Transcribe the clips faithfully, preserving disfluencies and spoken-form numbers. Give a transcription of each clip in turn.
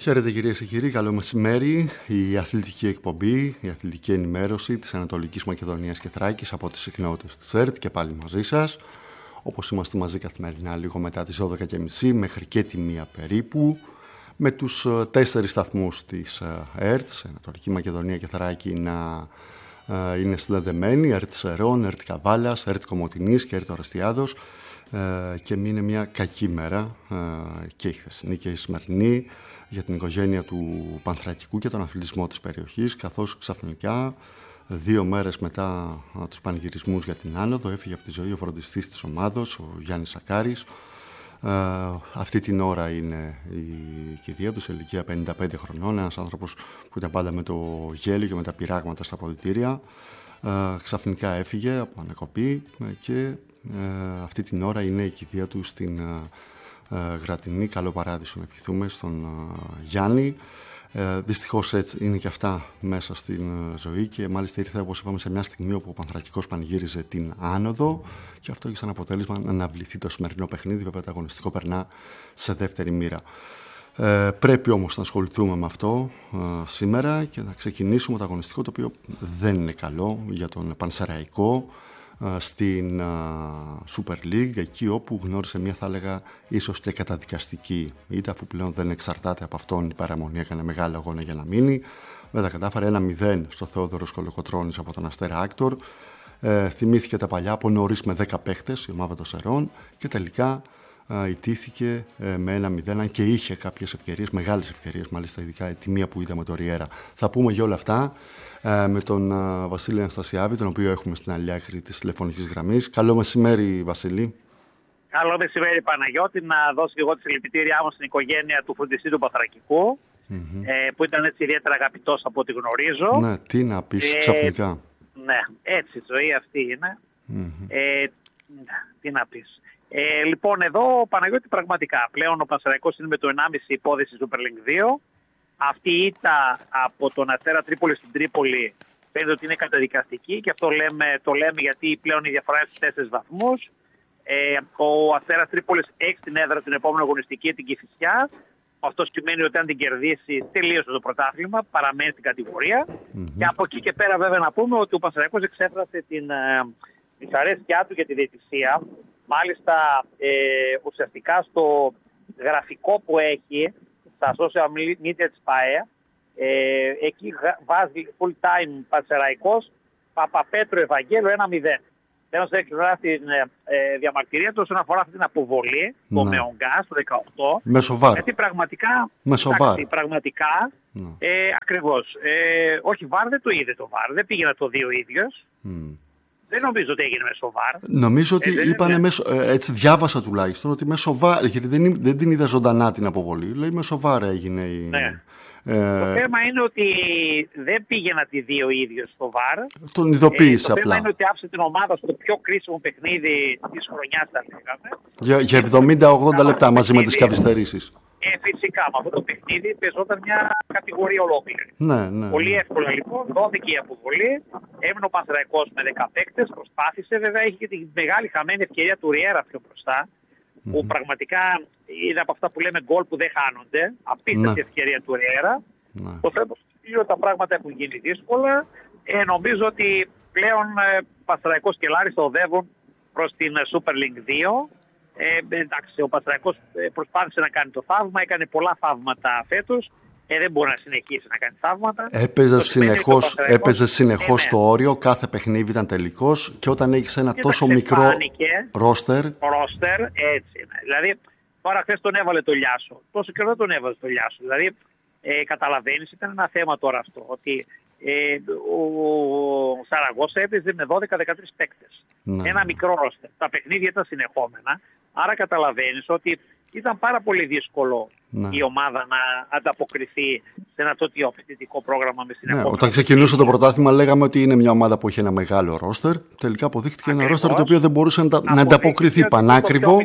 Χαίρετε κυρίες και κύριοι, καλό μεσημέρι. Η αθλητική εκπομπή, η αθλητική ενημέρωση της Ανατολικής Μακεδονίας και Θράκης από τις συχνότητες της ΕΡΤ και πάλι μαζί σας. Όπως είμαστε μαζί καθημερινά λίγο μετά τις δώδεκα και μισή μέχρι και τη μία περίπου, με τους τέσσερις σταθμούς της ΕΡΤ, Ανατολική Μακεδονία και Θράκη, να είναι συνδεδεμένοι, ΕΡΤ Σερών, ΕΡΤ Καβάλας, ΕΡΤ Κομοτηνής και ΕΡΤ Ορεστιάδος, και μείνει μια κακή μέρα και η χθεσινή και η σημερινή για την οικογένεια του Πανθρακικού και τον αθλητισμό της περιοχής, καθώς ξαφνικά δύο μέρες μετά τους πανηγυρισμούς για την άνοδο έφυγε από τη ζωή ο φροντιστής της ομάδος, ο Γιάννης Σακάρης. Ε, αυτή την ώρα είναι η κηδεία του σε ηλικία πενήντα πέντε χρονών, ένας άνθρωπος που ήταν πάντα με το γέλιο και με τα πειράγματα στα αποδυτήρια. Ε, ξαφνικά έφυγε από ανακοπή και ε, αυτή την ώρα είναι η κηδεία του στην ε, Γρατινή. Καλό παράδεισο να ευχηθούμε στον ε, Γιάννη. Ε, δυστυχώς έτσι είναι και αυτά μέσα στην ε, ζωή και μάλιστα ήρθε, όπως είπαμε, σε μια στιγμή όπου ο Πανθρακικός πανηγύριζε την άνοδο και αυτό έχει σαν αποτέλεσμα να αναβληθεί το σημερινό παιχνίδι. Βέβαια το αγωνιστικό περνά σε δεύτερη μοίρα. Ε, πρέπει όμως να ασχοληθούμε με αυτό ε, σήμερα και να ξεκινήσουμε το αγωνιστικό, το οποίο δεν είναι καλό για τον Πανσεραϊκό στην uh, Super League, εκεί όπου γνώρισε μια, θα έλεγα, ίσως και καταδικαστική ήττα, αφού πλέον δεν εξαρτάται από αυτόν η παραμονή, έκανε μεγάλο αγώνα για να μείνει. Βέβαια κατάφερε ένα μηδέν στο Θεόδωρος Κολοκοτρώνης από τον Αστέρα Άκτορ. Ε, θυμήθηκε τα παλιά από νωρίς με δέκα παίχτες η ομάδα των Σερών και τελικά uh, ιτήθηκε uh, με ένα μηδέν, αν και είχε κάποιες ευκαιρίες, μεγάλες ευκαιρίες, μάλιστα ειδικά η τιμία που είδαμε το Ριέρα. Θα πούμε για όλα αυτά με τον uh, Βασίλη Αναστασιάδη, τον οποίο έχουμε στην άλλη άκρη της τηλεφωνικής γραμμής. Καλό μεσημέρι, Βασίλη. Καλό μεσημέρι, Παναγιώτη. Να δώσω και εγώ τη συλληπιτήριά μου στην οικογένεια του φροντιστή του Πανθρακικού, mm-hmm. ε, που ήταν έτσι ιδιαίτερα αγαπητός από ό,τι γνωρίζω. Ναι, τι να πεις ε, ξαφνικά. Ναι, έτσι η ζωή αυτή είναι. Mm-hmm. Ε, τι να πεις. Ε, λοιπόν, εδώ, Παναγιώτη, πραγματικά πλέον ο Πανσεραϊκός είναι με το ενάμιση υπόδεση Super League δύο. Αυτή η ήττα από τον Αστέρα Τρίπολη στην Τρίπολη φαίνεται ότι είναι καταδικαστική και αυτό λέμε, το λέμε γιατί πλέον η διαφορά είναι στους τέσσερις βαθμούς. Ε, ο Αστέρας Τρίπολης έχει την έδρα την επόμενη αγωνιστική την Κηφισιά. Αυτό σημαίνει ότι αν την κερδίσει τελείωσε το πρωτάθλημα, παραμένει στην κατηγορία. Mm-hmm. Και από εκεί και πέρα βέβαια να πούμε ότι ο Πανσεραϊκός εξέφρασε την ε, δυσαρέσκειά του για τη διαιτησία. Μάλιστα ε, ουσιαστικά στο γραφικό που έχει στα social media της ΠΑΕ, ε, εκεί βάζει full time Πανσεραϊκός Παπαπέτρου Ευαγγέλου ένα μηδέν. Θέλω να εκφράσει την ε, διαμαρτυρία του όσον αφορά αυτή την αποβολή, ναι. το Μεογκά στο δεκαοκτώ. Με σοβαρ. Γιατί πραγματικά, με σοβαρ. πραγματικά ναι. ε, ακριβώς. Ε, όχι, βαρ δεν το είδε το βαρ, δεν πήγε να το δει ο ίδιος. Mm. Δεν νομίζω ότι έγινε μέσω βαρ. Νομίζω ότι ε, είπανε είναι... μέσω, ε, έτσι διάβασα τουλάχιστον, ότι μέσω βαρ, γιατί δεν, δεν την είδα ζωντανά την αποβολή. Λέει μέσω βαρ έγινε η... Ναι. Ε... Το θέμα είναι ότι δεν πήγε να τη δει ο ίδιος στο βαρ. Τον ειδοποίησε ε, το απλά. Το θέμα είναι ότι άφησε την ομάδα στο πιο κρίσιμο παιχνίδι της χρονιάς, θα λέγαμε. Για, για εβδομήντα ογδόντα λεπτά μαζί με τις καθυστερήσεις. Ε, φυσικά, με αυτό το παιχνίδι παίζονταν μια κατηγορία ολόκληρη. Ναι, ναι. Πολύ εύκολα λοιπόν, δόθηκε η αποβολή. Έμεινε ο Πανσεραϊκός με δέκα παίκτες, προσπάθησε. Βέβαια, είχε και τη μεγάλη χαμένη ευκαιρία του Ριέρα πιο μπροστά. Mm-hmm. Που πραγματικά είναι από αυτά που λέμε γκολ που δεν χάνονται. Απίστευτη ναι. ευκαιρία του Ριέρα. Ναι. Το θέμα είναι ότι τα πράγματα έχουν γίνει δύσκολα. Ε, νομίζω ότι πλέον ε, Πανσεραϊκός και Λάρισα οδεύουν προς την Super League δύο. Ε, εντάξει, ο Πανσεραϊκός προσπάθησε να κάνει το θαύμα, έκανε πολλά θαύματα φέτος. Ε, δεν μπορεί να συνεχίσει να κάνει θαύματα. Έπαιζε συνεχώς, έπαιζε συνεχώς ε, ναι. το όριο, κάθε παιχνίδι ήταν τελικός και όταν έχεις ένα και τόσο μικρό ρόστερ. Ρόστερ, έτσι είναι. Δηλαδή, τώρα χθες τον έβαλε το Λιάσο. Τόσο καιρό δεν τον έβαλε το Λιάσο. Δηλαδή, ε, καταλαβαίνεις, ήταν ένα θέμα τώρα αυτό. Ότι ε, ο Σαραγώσα έπαιζε με δώδεκα δεκατρείς παίκτες. Ναι. Ένα μικρό ρόστερ. Τα παιχνίδια ήταν συνεχόμενα. Άρα καταλαβαίνεις ότι ήταν πάρα πολύ δύσκολο ναι. η ομάδα να ανταποκριθεί σε ένα τέτοιο απαιτητικό πρόγραμμα με συνεχόμενα. Ναι, όταν ξεκινούσε το πρωτάθλημα λέγαμε ότι είναι μια ομάδα που έχει ένα μεγάλο ρόστερ. Τελικά αποδείχτηκε Ακριβώς. ένα ρόστερ το οποίο δεν μπορούσε να, να ανταποκριθεί. Πανάκριβο,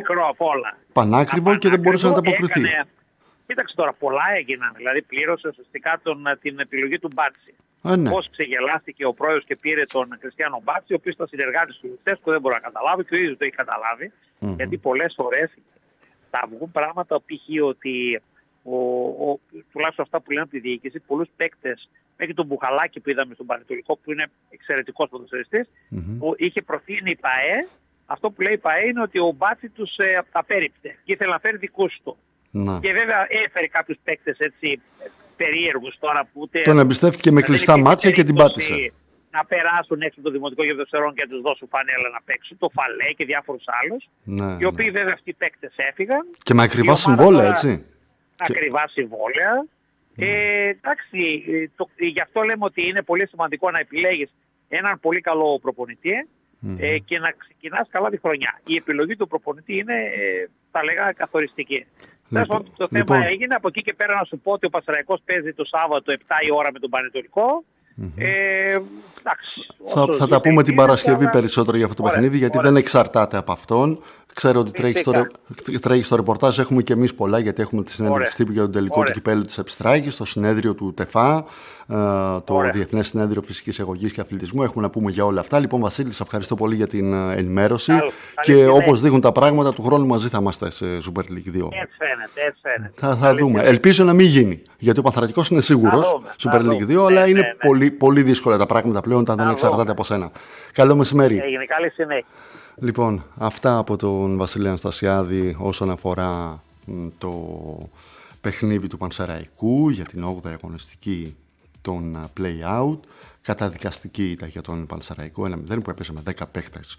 πανάκριβο και δεν μπορούσε να ανταποκριθεί. Έκανε... Κοίταξε τώρα, πολλά έγιναν. Δηλαδή πλήρωσε ουσιαστικά τον, την επιλογή του Μπάτσι. Ε, ναι. Πώς ξεγελάστηκε ο πρόεδρος και πήρε τον Κριστιάνο Μπάτσι, ο οποίος ήταν συνεργάτης του Λουτσέσκου, δεν μπορεί να καταλάβει και ο ίδιος το έχει καταλάβει. Mm-hmm. Γιατί πολλές φορές θα βγουν πράγματα π.χ. ότι ο, ο, τουλάχιστον αυτά που λένε από τη διοίκηση, πολλούς παίκτες, μέχρι τον Μπουχαλάκη που είδαμε στον Πανετολικό, που είναι εξαιρετικός ποδοσφαιριστής, mm-hmm. που είχε προτείνει η ΠΑΕ. Αυτό που λέει η ΠΑΕ είναι ότι ο Μπάτσι τους ε, απέριπτε και ήθελε να φέρει δικούς του. Mm-hmm. Και βέβαια έφερε κάποιους παίκτες έτσι περίεργους τώρα που ούτε. Τον εμπιστεύτηκε με κλειστά μάτια και την πάτησε. Να περάσουν έξω από το δημοτικό γήπεδο Σερών και να τους δώσουν φανέλα να παίξουν, το Φαλέ και διάφορους άλλους. Ναι, οι οποίοι ναι. βέβαια αυτοί οι παίκτες έφυγαν. Και με ακριβά συμβόλαια, έτσι. Ακριβά συμβόλαια. Mm. Ε, εντάξει, το, γι' αυτό λέμε ότι είναι πολύ σημαντικό να επιλέγεις έναν πολύ καλό προπονητή mm. ε, και να ξεκινάς καλά τη χρονιά. Η επιλογή του προπονητή είναι, ε, θα λέγα, καθοριστική. Λοιπόν, το θέμα λοιπόν. έγινε, από εκεί και πέρα να σου πω ότι ο Πανσεραϊκός παίζει το Σάββατο επτά η ώρα με τον Πανετολικό. Mm-hmm. Ε, εντάξει, θα θα τα πούμε την Παρασκευή θα... περισσότερο για αυτό το ωραία, παιχνίδι, γιατί ωραία. δεν εξαρτάται από αυτόν. Ξέρω ότι τρέχει στο, τρέχει στο ρεπορτάζ, έχουμε και εμείς πολλά, γιατί έχουμε τη συνέντευξη τύπου για τον τελικό ωραία. του κυπέλλου της Επιστράκης, στο συνέδριο του ΤΕΦΑ, το ωραία. Διεθνές Συνέδριο Φυσικής Αγωγής και Αθλητισμού. Έχουμε να πούμε για όλα αυτά. Λοιπόν, Βασίλη, σε ευχαριστώ πολύ για την ενημέρωση. Καλώς, και όπως δείχνουν τα πράγματα, του χρόνου μαζί θα είμαστε σε Super League δύο. Έτσι φαίνεται, έτσι φαίνεται. Θα, θα δούμε. Φαίνεται. Ελπίζω να μην γίνει, γιατί ο Παναθηναϊκός είναι σίγουρος Super League δύο, αλλά ναι, είναι ναι, ναι. Πολύ, πολύ δύσκολα τα πράγματα πλέον όταν δεν εξαρτάται από σένα. Καλό μεσημέρι. Έγινε, καλή συνέχεια. Λοιπόν, αυτά από τον Βασίλη Αναστασιάδη όσον αφορά το παιχνίδι του Πανσεραϊκού για την όγδοη αγωνιστική των play-out. Καταδικαστική ήταν για τον Πανσεραϊκό ένα μηδέν που έπαιζε με δέκα παίχτες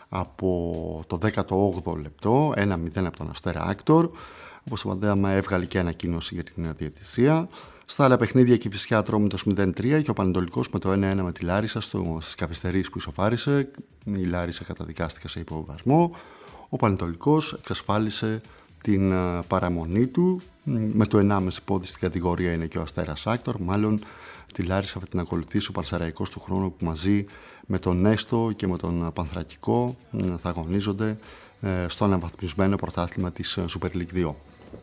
από το δέκατο όγδοο λεπτό, ένα μηδέν από τον Αστέρα Άκτορ. Όπως είπαμε, έβγαλε και ανακοίνωση για την διαιτησία. Στα άλλα παιχνίδια και η Κηφισιά Ατρόμητος μηδέν τρία και ο Πανετολικός με το ένα ένα με τη Λάρισα στις καθυστερήσεις που ισοφάρισε. Η Λάρισα καταδικάστηκε σε υποβιβασμό. Ο Πανετολικός εξασφάλισε την παραμονή του. Με το ενάμιση πόδι στην κατηγορία είναι και ο Αστέρας Άκτορ. Μάλλον τη Λάρισα θα την ακολουθήσει ο Πανσεραϊκός του χρόνου, που μαζί με τον Νέστο και με τον Πανθρακικό θα αγωνίζονται στο αναβαθμισμένο πρωτάθλημα της Super League δύο.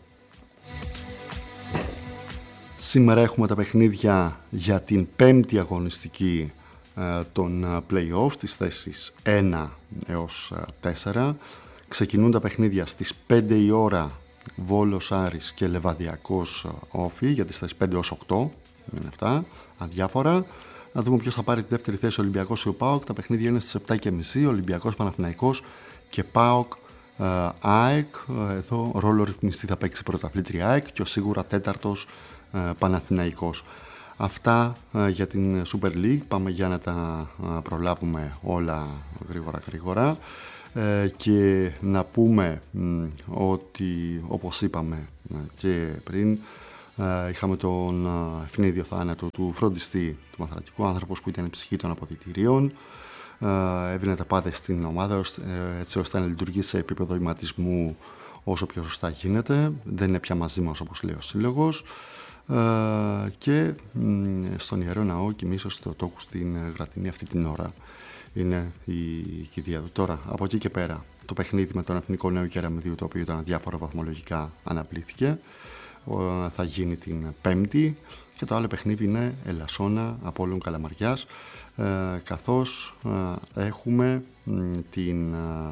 Σήμερα έχουμε τα παιχνίδια για την πέμπτη αγωνιστική ε, των play-off, στις θέσεις ένα έως τέσσερα. Ξεκινούν τα παιχνίδια στις πέντε η ώρα, Βόλος Άρης και Λεβαδιακός Όφη, για τις θέσεις πέντε έως οκτώ. Είναι αυτά, αδιάφορα. Να δούμε ποιος θα πάρει τη δεύτερη θέση, Ολυμπιακός ή ο ΠΑΟΚ. Τα παιχνίδια είναι στις επτά και μισή, Ολυμπιακός Παναθηναϊκός και ΠΑΟΚ ε, ΑΕΚ. Εδώ ρόλο ρυθμιστή θα παίξει πρωταθλήτρια ΑΕΚ και ο σίγουρα τέταρτος Παναθηναϊκός. Αυτά για την Super League. Πάμε για να τα προλάβουμε όλα γρήγορα γρήγορα και να πούμε ότι, όπως είπαμε και πριν, είχαμε τον ευνίδιο θάνατο του φροντιστή του Παναθηναϊκού, άνθρωπος που ήταν η ψυχή των αποδυτηρίων. Έβγαινε τα πάντα στην ομάδα έτσι ώστε να λειτουργήσει σε επίπεδο ηματισμού όσο πιο σωστά γίνεται. Δεν είναι πια μαζί μας, όπως λέει ο σύλλογος. Uh, και mm, στον Ιερό Ναό κοιμήσω στο τόκου στην Γρατινή αυτή την ώρα είναι η κηδεία του. Τώρα, από εκεί και πέρα, το παιχνίδι με τον Εθνικό Νέο Κεραμιδίου, το οποίο ήταν διάφορα βαθμολογικά, αναπλήθηκε. Uh, θα γίνει την Πέμπτη και το άλλο παιχνίδι είναι Ελασσόνα Απόλλων Καλαμαριάς, uh, καθώς uh, έχουμε mm, την uh,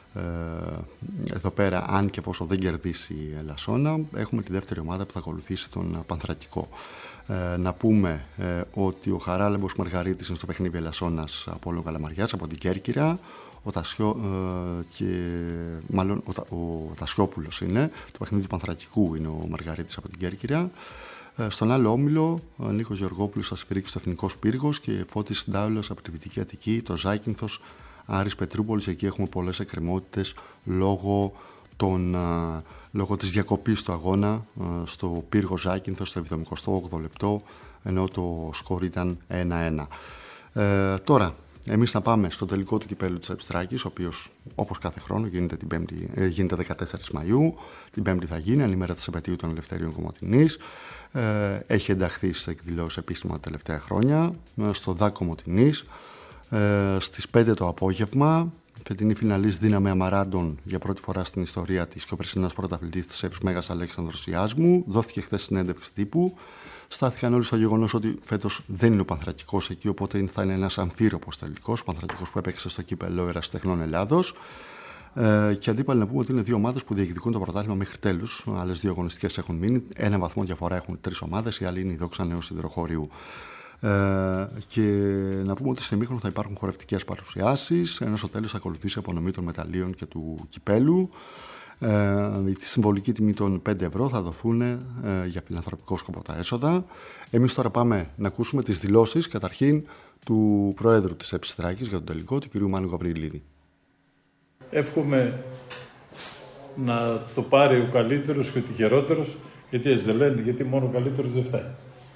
εδώ πέρα, αν και πόσο δεν κερδίσει η Ελασσόνα, έχουμε τη δεύτερη ομάδα που θα ακολουθήσει τον Πανθρακικό. Ε, να πούμε ε, ότι ο Χαράλεμπος Μαργαρίτης είναι στο παιχνίδι Ελασσόνας Απόλλων Καλαμαριάς από την Κέρκυρα. Ο, Τασιό, ε, και, μάλλον, ο, ο Τασιόπουλος είναι. Το παιχνίδι του Πανθρακικού είναι ο Μαργαρίτης από την Κέρκυρα. Ε, στον άλλο όμιλο, ο Νίκος Γεωργόπουλος θα σφυρίξει στο Εθνικός Πύργος και Φώτης Ντάουλος από τη Βυτική Αττική, το Ζάκυνθος Άρης Πετρούπολης. Εκεί έχουμε πολλές εκκρεμότητες λόγω, των, α, λόγω της διακοπής του αγώνα α, στο Πύργο Ζάκυνθος στο εβδομηκοστό όγδοο λεπτό, ενώ το σκορ ήταν ένα ένα. Ε, τώρα, εμείς θα πάμε στο τελικό του κυπέλλου της Επιστράκης, ο οποίος όπως κάθε χρόνο γίνεται, την πέμπτη, ε, γίνεται δεκατέσσερις Μαΐου. Την Πέμπτη θα γίνει, ανήμερα της επετείου των Ελευθερίων Κομοτηνής. Ε, έχει ενταχθεί σε εκδηλώσεις επίσημα τα τελευταία χρόνια, ε, στο ΔΑ Κομοτηνής. Ε, στις πέντε το απόγευμα, φετινή φιναλής Δύναμη Αμαράντων για πρώτη φορά στην ιστορία της και ο περσινός πρωταθλητής της ΕΠΣ Μέγας Αλέξανδρος Ιάσμου. Δόθηκε χθες συνέντευξη τύπου. Στάθηκαν όλοι στο γεγονός ότι φέτος δεν είναι ο Πανθρακικός εκεί, οπότε θα είναι ένας αμφίροπος τελικός. Ο Πανθρακικός που έπαιξε στο κύπελλο Ερασιτεχνών Ελλάδος. Ε, και αντίπαλοι να πούμε ότι είναι δύο ομάδες που διεκδικούν το πρωτάθλημα μέχρι τέλους. Άλλες δύο αγωνιστικές έχουν μείνει. Ένα βαθμό διαφορά έχουν τρεις ομάδες. Η άλλη είναι η Δόξα Νέου Σιδηροχωρίου. Ε, και να πούμε ότι στο ημίχρονο θα υπάρχουν χορευτικές παρουσιάσεις, ενώ στο τέλος θα ακολουθήσει η απονομή των μεταλλίων και του κυπέλου. Ε, τη συμβολική τιμή των πέντε ευρώ θα δοθούν ε, για φιλανθρωπικό σκοπό τα έσοδα. Εμείς τώρα πάμε να ακούσουμε τις δηλώσεις καταρχήν του Προέδρου της ΕΠΣ Θράκης για τον τελικό, του κ. Μάνου Γαβριλίδη. Εύχομαι να το πάρει ο καλύτερος και ο τυχερότερος, γιατί έτσι δεν λένε, γιατί μόνο ο καλύτερος δεν φτάνει.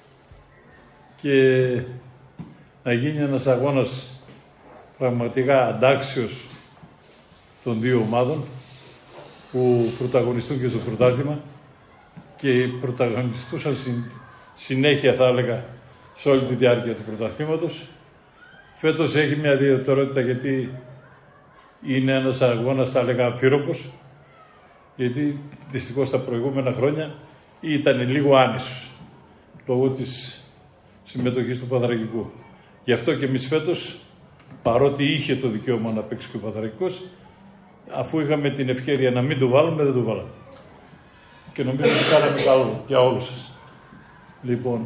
Και να γίνει ένας αγώνας πραγματικά αντάξιος των δύο ομάδων που πρωταγωνιστούν και στο πρωτάθλημα και πρωταγωνιστούσαν συνέχεια, θα έλεγα, σε όλη τη διάρκεια του πρωταθλήματος. Φέτος έχει μια ιδιαιτερότητα γιατί είναι ένας αγώνας, θα έλεγα, αμφίροπος, γιατί δυστυχώς τα προηγούμενα χρόνια ήταν λίγο άνισος λόγω της συμμετοχής του Πανθρακικού. Γι' αυτό και εμείς φέτος, παρότι είχε το δικαίωμα να παίξει και ο Πανθρακικός, αφού είχαμε την ευκαιρία να μην το βάλουμε, δεν το βάλαμε. Και νομίζω ότι κάναμε καλό για όλους σας. Λοιπόν,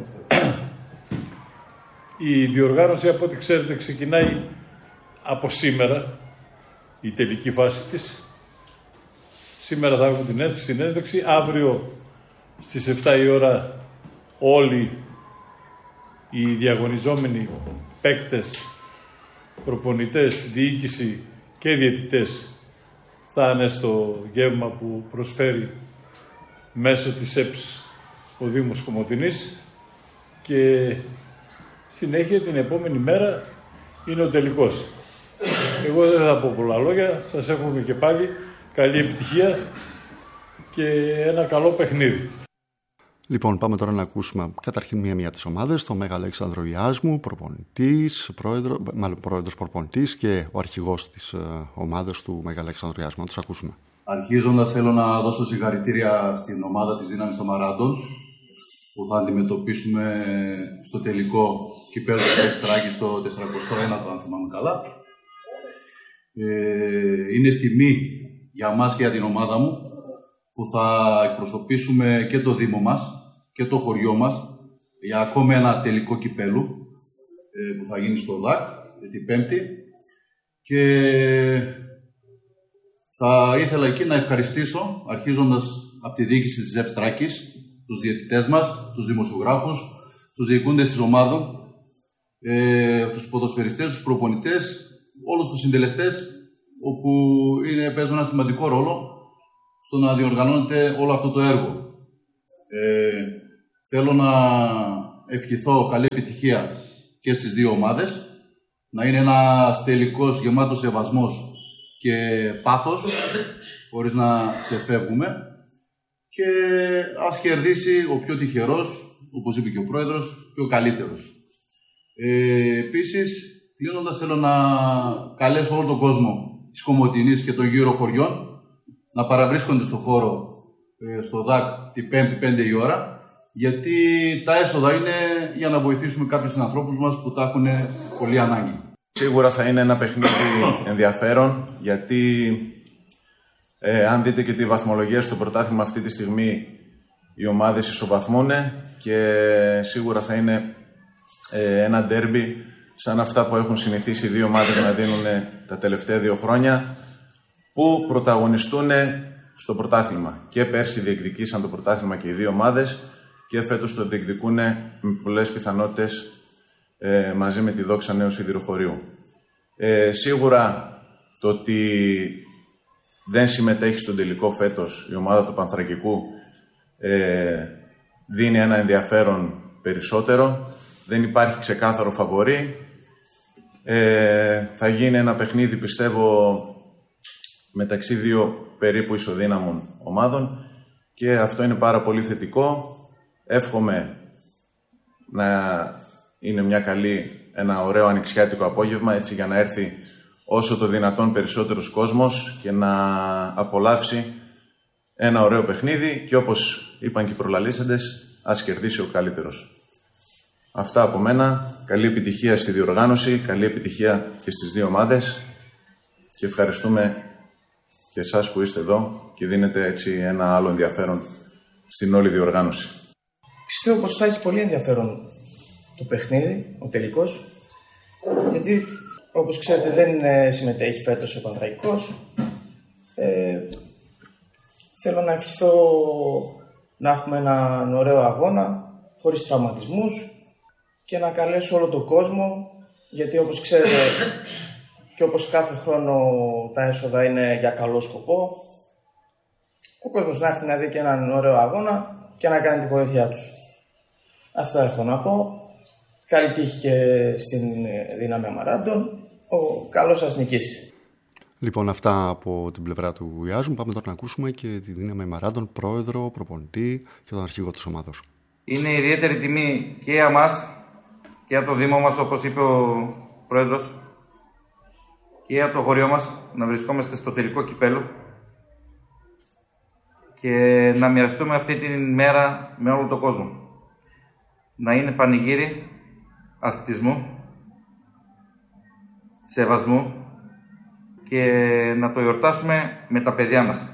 η διοργάνωση, από ό,τι ξέρετε, ξεκινάει από σήμερα, η τελική φάση της. Σήμερα θα έχουμε την συνέντευξη, αύριο στις επτά η ώρα όλοι οι διαγωνιζόμενοι παίκτες, προπονητές, διοίκηση και διαιτητές θα είναι στο γεύμα που προσφέρει μέσω της ΕΠΣ ο Δήμος Κομοτηνής και συνέχεια την επόμενη μέρα είναι ο τελικός. Εγώ δεν θα πω πολλά λόγια, σας εύχομαι και πάλι καλή επιτυχία και ένα καλό παιχνίδι. Λοιπόν, πάμε τώρα να ακούσουμε καταρχήν μία-μία τις ομάδες. Το Μέγα Αλέξανδρο Ιάσμου, προπονητής, πρόεδρο, μάλλον πρόεδρος προπονητής και ο αρχηγός της ε, ομάδας του Μέγα Αλέξανδρο Ιάσμου. Να τους ακούσουμε. Αρχίζοντας, θέλω να δώσω συγχαρητήρια στην ομάδα της Δύναμης Αμαράντων που θα αντιμετωπίσουμε στο τελικό κυπέλλου της ΕΠΣ Θράκης στο τετρακοστό ένατο, αν θυμάμαι καλά. Ε, είναι τιμή για μας και για την ομάδα μου που θα εκπροσωπήσουμε και το Δήμο μας και το χωριό μας για ακόμη ένα τελικό κυπέλλου ε, που θα γίνει στο ΔΑΚ την Πέμπτη. Και θα ήθελα εκεί να ευχαριστήσω, αρχίζοντας από τη διοίκηση της ΕΠΣ Θράκης, τους διαιτητές μας, τους δημοσιογράφους, τους διοικούντες της ομάδων, ε, τους ποδοσφαιριστές, τους προπονητές, όλους τους συντελεστές, όπου είναι, παίζουν ένα σημαντικό ρόλο στο να διοργανώνεται όλο αυτό το έργο. Ε, θέλω να ευχηθώ καλή επιτυχία και στις δύο ομάδες, να είναι ένας τελικός γεμάτος σεβασμός και πάθος, χωρίς να ξεφεύγουμε, και ας κερδίσει ο πιο τυχερός, όπως είπε και ο Πρόεδρος, και ο καλύτερος. Ε, επίσης, κλείνοντας, θέλω να καλέσω όλο τον κόσμο της Κομοτηνής και των γύρω χωριών να παραβρίσκονται στο χώρο ε, στο ΔΑΚ την Πέμπτη πέντε η ώρα, γιατί τα έσοδα είναι για να βοηθήσουμε κάποιους ανθρώπους μας που τα έχουν πολύ ανάγκη. Σίγουρα θα είναι ένα παιχνίδι ενδιαφέρον, γιατί ε, αν δείτε και τη βαθμολογία στο πρωτάθλημα αυτή τη στιγμή, οι ομάδες ισοβαθμούν και σίγουρα θα είναι ε, ένα ντέρμπι σαν αυτά που έχουν συνηθίσει οι δύο ομάδες να δίνουν τα τελευταία δύο χρόνια, που πρωταγωνιστούν στο πρωτάθλημα. Και πέρσι διεκδικήσαν το πρωτάθλημα και οι δύο ομάδες και φέτος το διεκδικούν με πολλές πιθανότητες ε, μαζί με τη Δόξα Νέου Σιδηροχωρίου. Ε, σίγουρα το ότι δεν συμμετέχει στον τελικό φέτος η ομάδα του Πανθρακικού ε, δίνει ένα ενδιαφέρον περισσότερο. Δεν υπάρχει ξεκάθαρο φαβορί. Ε, θα γίνει ένα παιχνίδι, πιστεύω, μεταξύ δύο περίπου ισοδύναμων ομάδων και αυτό είναι πάρα πολύ θετικό. Εύχομαι να είναι μια καλή, ένα ωραίο ανοιξιάτικο απόγευμα, έτσι για να έρθει όσο το δυνατόν περισσότερος κόσμος και να απολαύσει ένα ωραίο παιχνίδι και, όπως είπαν και οι προλαλήσαντες, ας κερδίσει ο καλύτερος. Αυτά από μένα. Καλή επιτυχία στη διοργάνωση, καλή επιτυχία και στις δύο ομάδες και ευχαριστούμε και εσάς που είστε εδώ και δίνετε έτσι ένα άλλο ενδιαφέρον στην όλη διοργάνωση. Πιστεύω πως θα έχει πολύ ενδιαφέρον το παιχνίδι, ο τελικός, γιατί όπως ξέρετε δεν συμμετέχει φέτος ο Παναθηναϊκός. Ε, θέλω να ευχηθώ να έχουμε έναν ωραίο αγώνα, χωρίς τραυματισμούς και να καλέσω όλο τον κόσμο, γιατί όπως ξέρετε και όπως κάθε χρόνο τα έσοδα είναι για καλό σκοπό, ο κόσμος να έρθει να δει και έναν ωραίο αγώνα και να κάνει τη βοήθειά τους. Αυτό έχω να πω. Καλή τύχη και στην Δύναμη Αμαράντων. Ο καλός σας νικήσει. Λοιπόν, αυτά από την πλευρά του Ιάζου. Πάμε τώρα να ακούσουμε και τη Δύναμη Αμαράντων, πρόεδρο, προπονητή και τον αρχηγό της ομάδος. Είναι ιδιαίτερη τιμή και για μας και για το Δήμο μας, όπως είπε ο πρόεδρος, και για το χωριό μας να βρισκόμαστε στο τελικό κυπέλλου και να μοιραστούμε αυτή τη μέρα με όλο τον κόσμο. Να είναι πανηγύρι αθλητισμού, σεβασμού και να το γιορτάσουμε με τα παιδιά μας.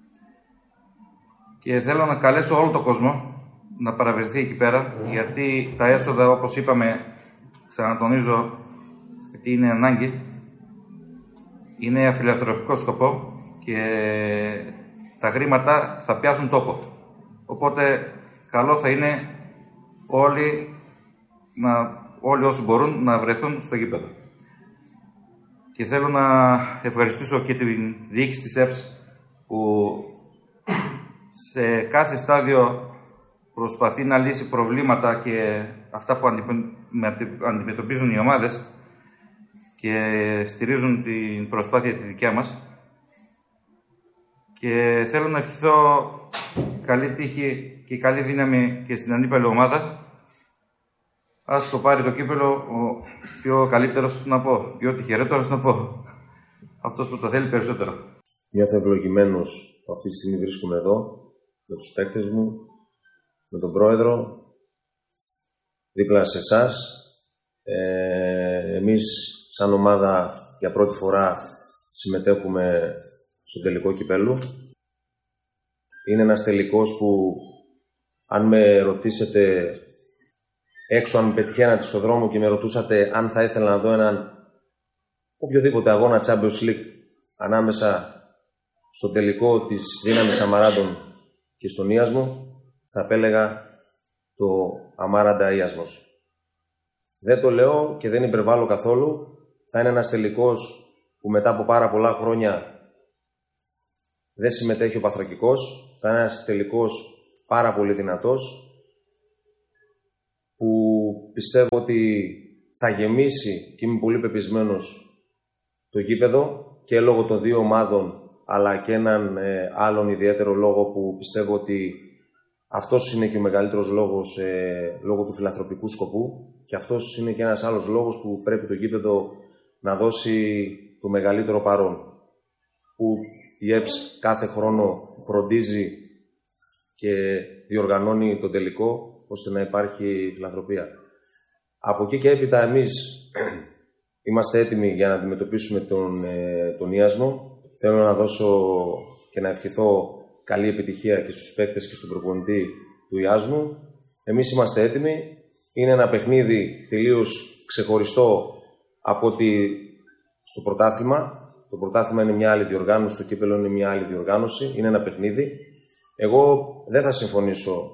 Και θέλω να καλέσω όλο τον κόσμο να παραβρεθεί εκεί πέρα, γιατί τα έσοδα, όπως είπαμε, ξανατονίζω, γιατί είναι ανάγκη, είναι για φιλανθρωπικό σκοπό και τα χρήματα θα πιάσουν τόπο. Οπότε καλό θα είναι όλοι, να, όλοι όσοι μπορούν να βρεθούν στο γήπεδο. Και θέλω να ευχαριστήσω και την διοίκηση της ΕΠΣ που σε κάθε στάδιο προσπαθεί να λύσει προβλήματα και αυτά που αντιμετωπίζουν οι ομάδες και στηρίζουν την προσπάθεια τη δικιά μας. Και θέλω να ευχηθώ καλή τύχη και καλή δύναμη και στην αντίπαλη ομάδα. Ας το πάρει το κύπελλο ο πιο καλύτερος να πω, πιο τυχερότερος να πω. Αυτός που το θέλει περισσότερο. Νιώθω ευλογημένος που αυτή τη στιγμή βρίσκομαι εδώ, με τους παίκτες μου, με τον πρόεδρο, δίπλα σε εσάς. Ε, εμείς σαν ομάδα για πρώτη φορά συμμετέχουμε στο τελικό κυπέλλου. Είναι ένας τελικός που, αν με ρωτήσετε έξω, αν πετυχαίνατε στον δρόμο και με ρωτούσατε αν θα ήθελα να δω έναν οποιοδήποτε αγώνα Champions League ανάμεσα στο τελικό της Δύναμης Αμαράντων και στον Ιάσμο, θα επέλεγα το Αμάραντα Ιάσμος. Δεν το λέω και δεν υπερβάλλω καθόλου. Θα είναι ένας τελικός που μετά από πάρα πολλά χρόνια δεν συμμετέχει ο Παθρακικός. Θα είναι ένας τελικός πάρα πολύ δυνατός, που πιστεύω ότι θα γεμίσει, και είμαι πολύ πεπισμένος, το γήπεδο, και λόγω των δύο ομάδων, αλλά και έναν ε, άλλον ιδιαίτερο λόγο που πιστεύω ότι αυτός είναι και ο μεγαλύτερος λόγος, ε, λόγω του φιλανθρωπικού σκοπού, και αυτός είναι και ένας άλλος λόγος που πρέπει το γήπεδο να δώσει το μεγαλύτερο παρόν, που η ΕΠΣ κάθε χρόνο φροντίζει και διοργανώνει το τελικό, ώστε να υπάρχει φιλανθρωπία. Από εκεί και έπειτα εμείς είμαστε έτοιμοι για να αντιμετωπίσουμε τον, ε, τον Ιάσμο. Θέλω να δώσω και να ευχηθώ καλή επιτυχία και στους παίκτες και στον προπονητή του Ιάσμου. Εμείς είμαστε έτοιμοι. Είναι ένα παιχνίδι τελείως ξεχωριστό από ότι στο πρωτάθλημα. Το πρωτάθλημα είναι μια άλλη διοργάνωση, το κύπελλο είναι μια άλλη διοργάνωση. Είναι ένα παιχνίδι. Εγώ δεν θα συμφωνήσω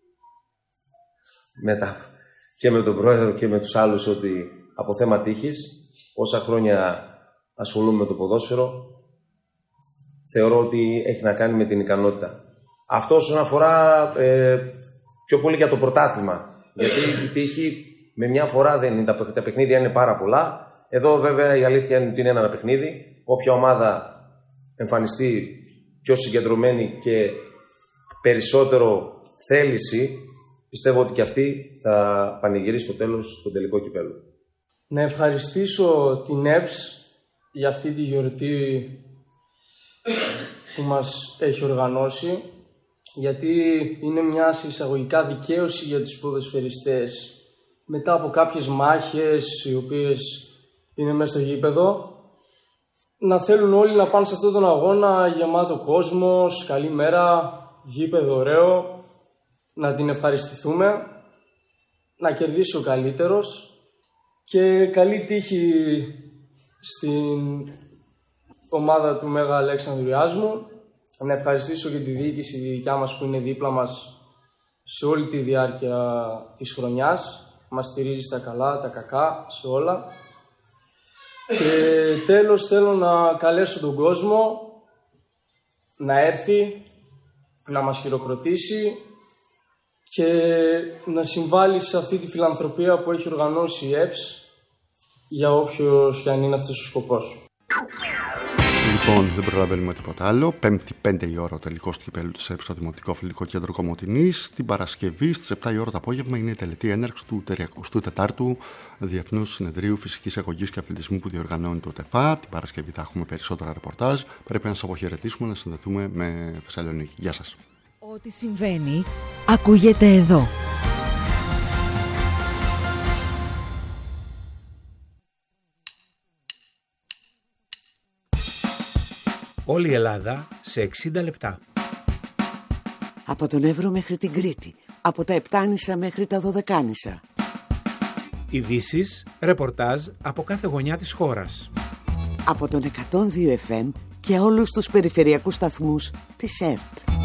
μετά και με τον πρόεδρο και με τους άλλους ότι από θέμα τύχης, όσα χρόνια ασχολούμαι με το ποδόσφαιρο, θεωρώ ότι έχει να κάνει με την ικανότητα. Αυτό όσον αφορά ε, πιο πολύ για το πρωτάθλημα, γιατί η τύχη με μια φορά δεν είναι, τα, τα παιχνίδια είναι πάρα πολλά. Εδώ βέβαια η αλήθεια είναι ότι είναι ένα παιχνίδι. Όποια ομάδα εμφανιστεί πιο συγκεντρωμένη και περισσότερο θέληση, πιστεύω ότι και αυτή θα πανηγυρίσει στο τέλος τον τελικό κυπέλλο. Να ευχαριστήσω την ΕΠΣ για αυτή τη γιορτή που μας έχει οργανώσει, γιατί είναι μια εισαγωγικά δικαίωση για τους ποδοσφαιριστές μετά από κάποιες μάχες οι οποίες είναι μέσα στο γήπεδο. να θέλουν όλοι να πάνε σε αυτόν τον αγώνα γεμάτο κόσμος, καλή μέρα, γήπεδο ωραίο, να την ευχαριστηθούμε, να κερδίσει ο καλύτερος και καλή τύχη στην ομάδα του Μέγα Αλέξανδρου Ιάσμου. Να ευχαριστήσω και τη διοίκηση τη δικιά μας που είναι δίπλα μας σε όλη τη διάρκεια της χρονιάς. Μας στηρίζει στα καλά, τα κακά, σε όλα. Και τέλος θέλω να καλέσω τον κόσμο να έρθει, να μας χειροκροτήσει και να συμβάλλει σε αυτή τη φιλανθρωπία που έχει οργανώσει η ΕΠΣ για όποιος και αν είναι αυτός ο σκοπός. Λοιπόν, δεν προλαβαίνουμε τίποτα άλλο. Πέμπτη πέντε η ώρα ο τελικός του κυπέλλου της ΕΠΣ στο Δημοτικό Φιλικό Κέντρο Κομοτηνής. Την Παρασκευή στις επτά η ώρα το απόγευμα είναι η τελετή έναρξη του τριακοστού τετάρτου Διεθνούς Συνεδρίου Φυσικής Αγωγής και Αθλητισμού που διοργανώνει το ΤΕΦΑ. Την Παρασκευή θα έχουμε περισσότερα ρεπορτάζ. Πρέπει να σας αποχαιρετήσουμε, να συνδεθούμε με Θεσσαλονίκη. Γεια σας. Ό,τι συμβαίνει ακούγεται εδώ. Όλη η Ελλάδα σε εξήντα λεπτά. Από τον Εύρο μέχρι την Κρήτη. Από τα Επτάνησα μέχρι τα Δωδεκάνησα. Ειδήσεις, ρεπορτάζ από κάθε γωνιά της χώρας. Από τον εκατόν δύο εφ εμ και όλους τους περιφερειακούς σταθμούς της ΕΡΤ.